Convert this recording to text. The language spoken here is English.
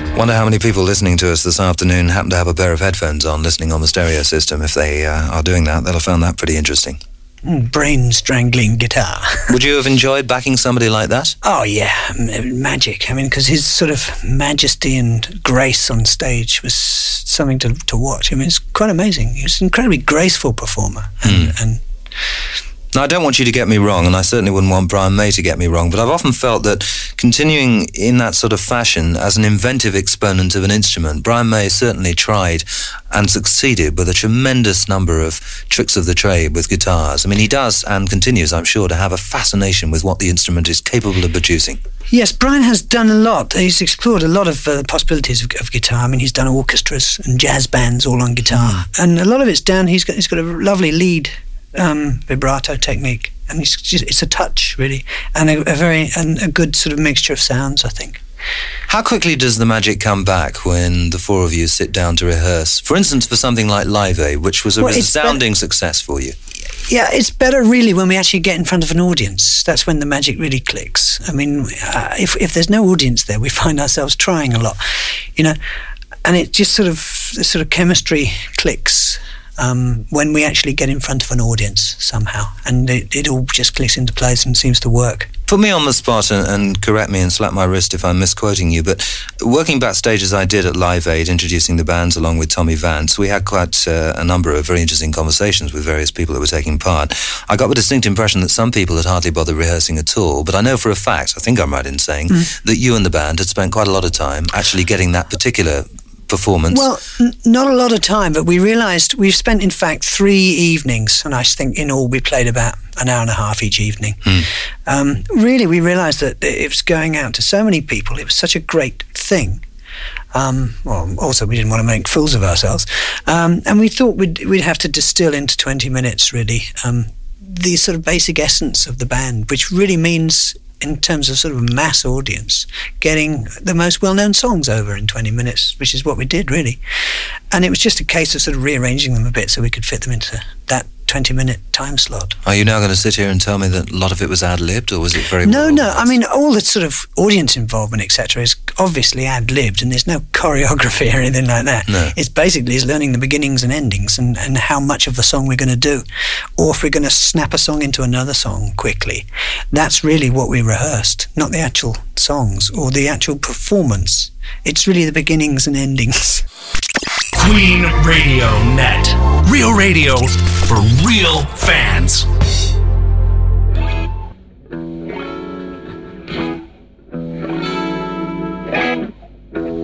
Wonder how many people listening to us this afternoon happen to have a pair of headphones on, listening on the stereo system. If they are doing that, they'll have found that pretty interesting. Brain-strangling guitar. Would you have enjoyed backing somebody like that? Oh, yeah, magic. I mean, because his sort of majesty and grace on stage was something to watch. I mean, it's quite amazing. He was an incredibly graceful performer. And now, I don't want you to get me wrong, and I certainly wouldn't want Brian May to get me wrong, but I've often felt that continuing in that sort of fashion as an inventive exponent of an instrument, Brian May certainly tried and succeeded with a tremendous number of tricks of the trade with guitars. I mean, he does and continues, I'm sure, to have a fascination with what the instrument is capable of producing. Yes, Brian has done a lot. He's explored a lot of possibilities of guitar. I mean, he's done orchestras and jazz bands all on guitar. And a lot of it's down, he's got a lovely lead vibrato technique, and it's a touch really, and a good sort of mixture of sounds, I think. How quickly does the magic come back when the four of you sit down to rehearse? For instance, for something like Live Aid, which was a resounding success for you. Yeah, it's better really when we actually get in front of an audience. That's when the magic really clicks. I mean, if there's no audience there, we find ourselves trying a lot, and it just the sort of chemistry clicks when we actually get in front of an audience somehow, and it all just clicks into place and seems to work. Put me on the spot and correct me and slap my wrist if I'm misquoting you, but working backstage as I did at Live Aid, introducing the bands along with Tommy Vance, we had quite a number of very interesting conversations with various people that were taking part. I got the distinct impression that some people had hardly bothered rehearsing at all, but I know for a fact, I think I'm right in saying, that you and the band had spent quite a lot of time actually getting that particular performance. Well, not a lot of time, but we realised we've spent, in fact, 3 evenings, and I think in all we played about an hour and a half each evening. Really, we realised that it was going out to so many people. It was such a great thing. Well, also we didn't want to make fools of ourselves, and we thought we'd have to distill into 20 minutes, really, the sort of basic essence of the band, which really means, in terms of sort of a mass audience, getting the most well-known songs over in 20 minutes, which is what we did, really. And it was just a case of sort of rearranging them a bit so we could fit them into that 20-minute time slot. Are you now going to sit here and tell me that a lot of it was ad-libbed, or was it very... No, I mean, all the sort of audience involvement, etc., is obviously ad-libbed, and there's no choreography or anything like that. No. It's basically learning the beginnings and endings and how much of the song we're going to do, or if we're going to snap a song into another song quickly. That's really what we rehearsed, not the actual songs or the actual performance. It's really the beginnings and endings. Queen Radio Net. Real radio for real fans.